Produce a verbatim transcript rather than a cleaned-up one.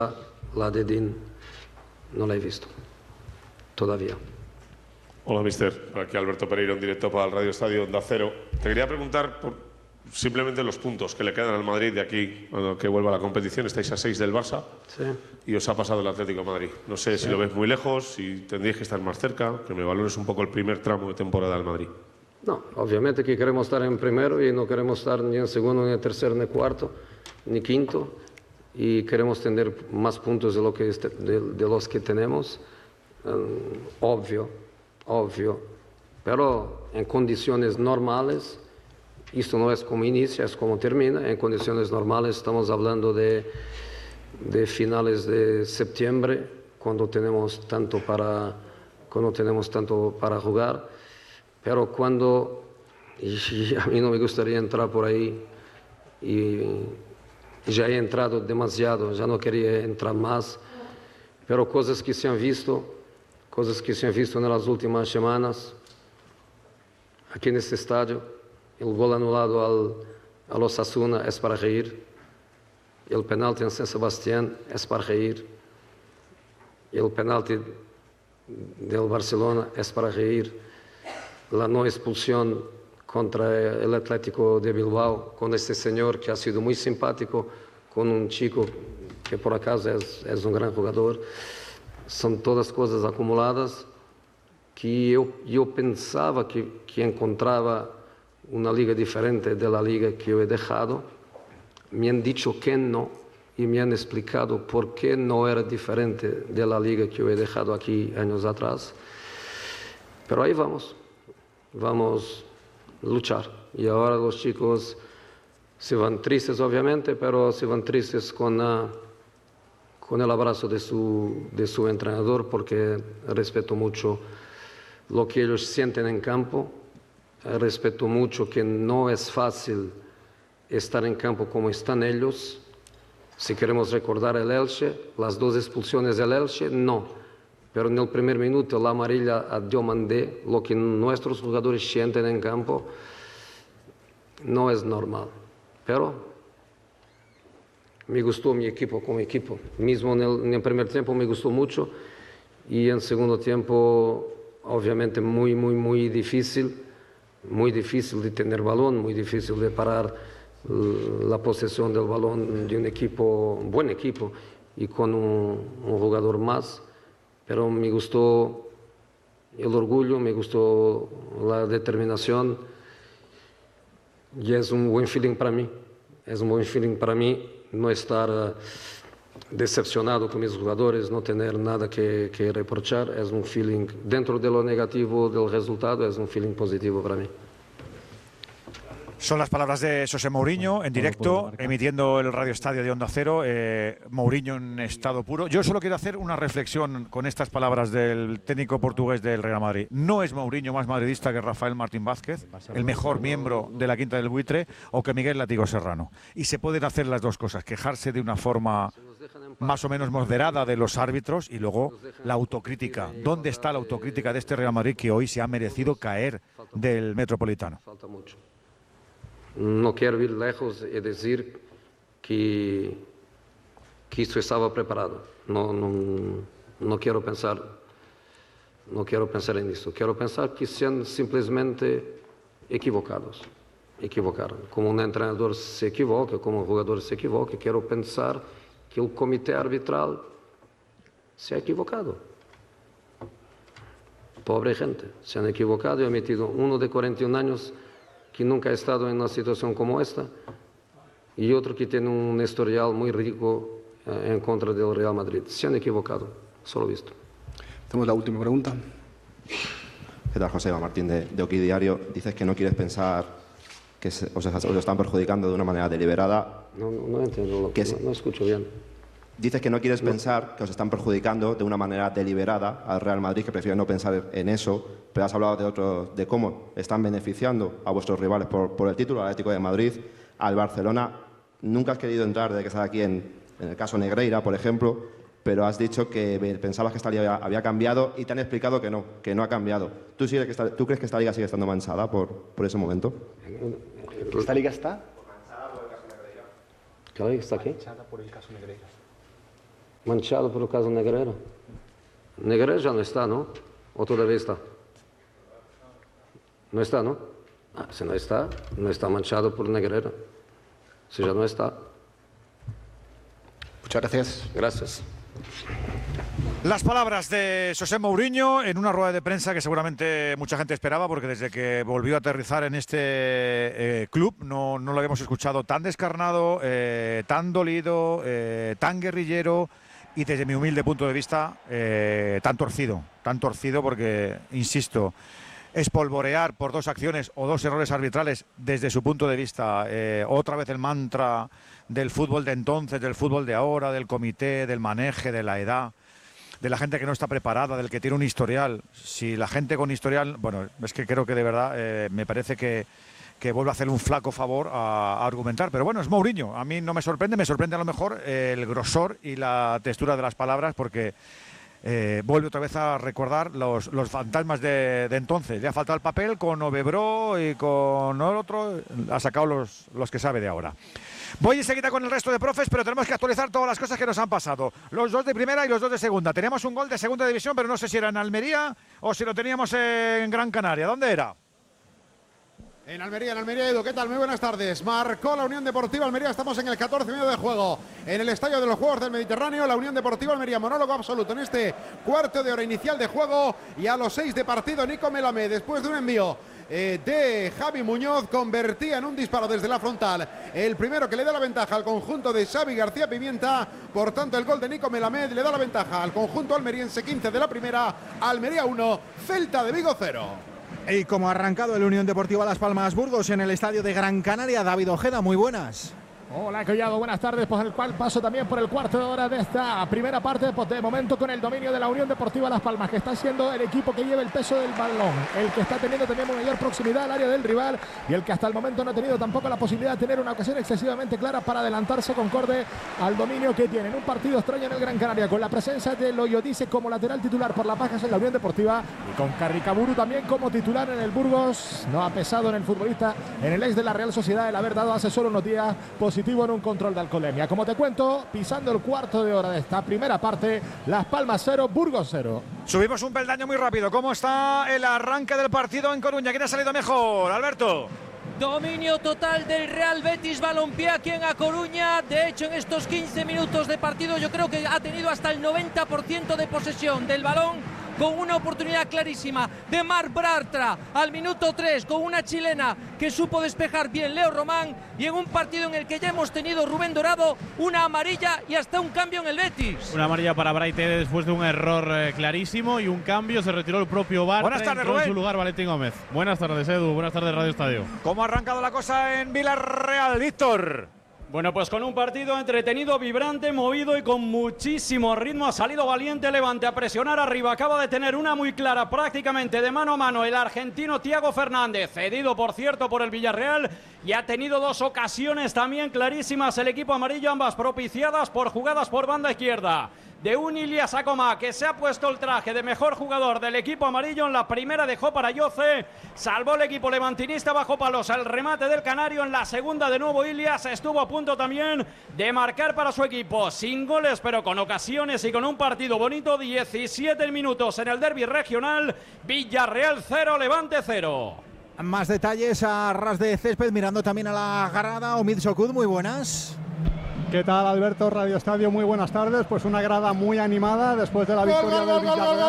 La de Dean no la he visto todavía. Hola, mister. Aquí Alberto Pereiro, en directo para el Radio Estadio Onda Cero. Te quería preguntar por simplemente los puntos que le quedan al Madrid de aquí, cuando que vuelva a la competición. Estáis a seis del Barça, Sí. y os ha pasado el Atlético de Madrid. No sé Sí. si lo ves muy lejos, si tendríais que estar más cerca, que me valores un poco el primer tramo de temporada del Madrid. No, obviamente que queremos estar en primero y no queremos estar ni en segundo, ni en tercero, ni cuarto, ni quinto. Y queremos tener más puntos de, lo que este, de, de los que tenemos. Um, obvio, obvio. Pero en condiciones normales, esto no es como inicia, es como termina. En condiciones normales estamos hablando de, de finales de septiembre, cuando tenemos tanto para, cuando tenemos tanto para jugar. Pero cuando, y a mí no me gustaría entrar por ahí, y ya he entrado demasiado, ya no quería entrar más, pero cosas que se han visto, cosas que se han visto en las últimas semanas, aquí en este estadio, el gol anulado al, al Osasuna es para reír, el penalti en San Sebastián es para reír, el penalti del Barcelona es para reír, la no expulsión contra el Atlético de Bilbao, con este señor que ha sido muy simpático, con un chico que por acaso es, es un gran jugador. Son todas cosas acumuladas que yo, yo pensaba que, que encontraba una liga diferente de la liga que yo he dejado. Me han dicho que no y me han explicado por qué no era diferente de la liga que yo he dejado aquí años atrás. Pero ahí vamos, vamos a luchar. Y ahora los chicos se van tristes, obviamente, pero se van tristes con, uh, con el abrazo de su, de su entrenador, porque respeto mucho lo que ellos sienten en campo, respeto mucho que no es fácil estar en campo como están ellos. Si queremos recordar el Elche, las dos expulsiones del Elche, no. Pero en el primer minuto la amarilla a Diomandé, lo que nuestros jugadores sienten en campo, no es normal. Pero me gustó mi equipo como equipo. Mismo en el, en el primer tiempo me gustó mucho y en segundo tiempo obviamente muy, muy, muy difícil. Muy difícil de tener balón, muy difícil de parar la posesión del balón de un equipo, un buen equipo y con un, un jugador más. Pero me gustó el orgullo, me gustó la determinación y es un buen feeling para mí. Es un buen feeling para mí no estar uh, decepcionado con mis jugadores, no tener nada que, que reprochar. Es un feeling, dentro de lo negativo del resultado, es un feeling positivo para mí. Son las palabras de José Mourinho en directo, emitiendo el Radio Estadio de Onda Cero. Eh, Mourinho en estado puro. Yo solo quiero hacer una reflexión con estas palabras del técnico portugués del Real Madrid. ¿No es Mourinho más madridista que Rafael Martín Vázquez, el mejor miembro de la Quinta del Buitre, o que Miguel Látigo Serrano? Y se pueden hacer las dos cosas, quejarse de una forma más o menos moderada de los árbitros y luego la autocrítica. ¿Dónde está la autocrítica de este Real Madrid que hoy se ha merecido caer del Metropolitano? Falta mucho. No quiero ir lejos y decir que, que esto estaba preparado. No, no, no quiero pensar, no quiero pensar en esto. Quiero pensar que sean simplemente equivocados. Equivocaron. Como un entrenador se equivoca, como un jugador se equivoca, quiero pensar que el comité arbitral se ha equivocado. Pobre gente, se han equivocado y han metido uno de cuarenta y un años que nunca ha estado en una situación como esta, y otro que tiene un historial muy rico eh, en contra del Real Madrid. Se han equivocado, solo visto. Tenemos la última pregunta. ¿Qué tal, José Martín, de, de Oki Diario? Dices que no quieres pensar que se, os, os lo están perjudicando de una manera deliberada. No, no, no entiendo, lo, que no, no escucho bien. Dices que no quieres no. pensar que os están perjudicando de una manera deliberada al Real Madrid, que prefieres no pensar en eso, pero has hablado de, otro, de cómo están beneficiando a vuestros rivales por, por el título, al Atlético de Madrid, al Barcelona. Nunca has querido entrar desde que estás aquí en, en el caso Negreira, por ejemplo, pero has dicho que pensabas que esta liga había, había cambiado y te han explicado que no, que no ha cambiado. ¿Tú, sigue que está, ¿tú crees que esta liga sigue estando manchada por, por ese momento? ¿Esta liga está? ¿Qué liga está aquí? Manchada por el caso Negreira. Manchado por el caso Negreira. Negreira ya no está, ¿no? ¿O todavía está? No está, ¿no? Ah, si no está, no está manchado por Negreira. Si ya no está. Muchas gracias. Gracias. Las palabras de José Mourinho en una rueda de prensa que seguramente mucha gente esperaba, porque desde que volvió a aterrizar en este eh, club no, no lo habíamos escuchado tan descarnado, eh, tan dolido, eh, tan guerrillero y desde mi humilde punto de vista eh, tan torcido, tan torcido porque, insisto, espolvorear por dos acciones o dos errores arbitrales desde su punto de vista, eh, otra vez el mantra del fútbol de entonces, del fútbol de ahora, del comité, del maneje, de la edad, de la gente que no está preparada, del que tiene un historial. Si la gente con historial, bueno, es que creo que de verdad eh, me parece que, que vuelve a hacer un flaco favor a, a argumentar. Pero bueno, es Mourinho. A mí no me sorprende, me sorprende a lo mejor eh, el grosor y la textura de las palabras, porque eh, vuelve otra vez a recordar los, los fantasmas de, de entonces. Le ha faltado el papel con Ovebro y con el otro, ha sacado los, los que sabe de ahora. Voy enseguida con el resto de profes, pero tenemos que actualizar todas las cosas que nos han pasado. Los dos de primera y los dos de segunda. Teníamos un gol de segunda división, pero no sé si era en Almería o si lo teníamos en Gran Canaria. ¿Dónde era? En Almería, en Almería, Edu, ¿qué tal? Muy buenas tardes. Marcó la Unión Deportiva Almería, estamos en el catorce y medio de juego. En el Estadio de los Juegos del Mediterráneo, la Unión Deportiva Almería, monólogo absoluto en este cuarto de hora inicial de juego. Y a los seis de partido, Nico Melamé, después de un envío eh, de Javi Muñoz, convertía en un disparo desde la frontal. El primero que le da la ventaja al conjunto de Xavi García Pimienta. Por tanto, el gol de Nico Melamé le da la ventaja al conjunto almeriense, quince de la primera, Almería uno, Celta de Vigo cero. Y como ha arrancado el Unión Deportiva Las Palmas Burgos en el estadio de Gran Canaria, David Ojeda, muy buenas. Hola Collado, buenas tardes, pues el cual paso también por el cuarto de hora de esta primera parte, pues de momento con el dominio de la Unión Deportiva Las Palmas, que está siendo el equipo que lleva el peso del balón, el que está teniendo también mayor proximidad al área del rival y el que hasta el momento no ha tenido tampoco la posibilidad de tener una ocasión excesivamente clara para adelantarse concorde al dominio que tiene en un partido extraño en el Gran Canaria, con la presencia de Loyodice como lateral titular por las bajas en la Unión Deportiva y con Carricaburu también como titular en el Burgos. No ha pesado en el futbolista, en el ex de la Real Sociedad, el haber dado hace solo unos días positivo en un control de alcoholemia. Como te cuento, pisando el cuarto de hora de esta primera parte, Las Palmas cero, Burgos cero. Subimos un peldaño muy rápido. ¿Cómo está el arranque del partido en Coruña? ¿Quién ha salido mejor, Alberto? Dominio total del Real Betis Balompié aquí en A Coruña. De hecho, en estos quince minutos de partido yo creo que ha tenido hasta el noventa por ciento de posesión del balón, con una oportunidad clarísima de Marc Bartra al minuto tres, con una chilena que supo despejar bien Leo Román, y en un partido en el que ya hemos tenido, Rubén Dorado, una amarilla y hasta un cambio en el Betis. Una amarilla para Braite después de un error eh, clarísimo y un cambio, se retiró el propio Bartra. Buenas tardes, entró Rubén. En su lugar Valentín Gómez. Buenas tardes, Edu. Buenas tardes, Radio Estadio. ¿Cómo ha arrancado la cosa en Villarreal, Víctor? Bueno, pues con un partido entretenido, vibrante, movido y con muchísimo ritmo. Ha salido valiente Levante a presionar arriba. Acaba de tener una muy clara, prácticamente de mano a mano, el argentino Thiago Fernández, cedido por cierto por el Villarreal, y ha tenido dos ocasiones también clarísimas el equipo amarillo, ambas propiciadas por jugadas por banda izquierda de un Ilias Acoma, que se ha puesto el traje de mejor jugador del equipo amarillo. En la primera dejó para Yoce, salvó el equipo levantinista bajo palos el remate del Canario. En la segunda de nuevo Ilias estuvo a punto también de marcar para su equipo, sin goles pero con ocasiones y con un partido bonito. diecisiete minutos en el derbi regional, Villarreal cero, Levante cero. Más detalles a ras de césped, mirando también a la grada. Omid Sokud, muy buenas. ¿Qué tal, Alberto? Radio Estadio, muy buenas tardes. Pues una grada muy animada después de la victoria del Villarreal.